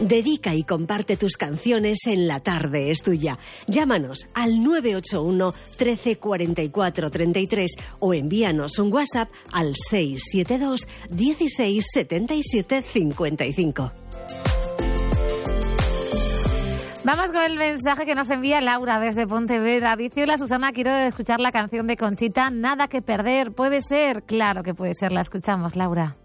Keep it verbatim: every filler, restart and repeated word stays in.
Dedica y comparte tus canciones en La Tarde es Tuya. Llámanos al nueve ocho uno, trece, cuarenta y cuatro, treinta y tres o envíanos un WhatsApp al seis siete dos, dieciséis, setenta y siete, cincuenta y cinco. Vamos con el mensaje que nos envía Laura desde Pontevedra. Dice: hola Susana, quiero escuchar la canción de Conchita, Nada que perder. ¿Puede ser? Claro que puede ser, la escuchamos, Laura.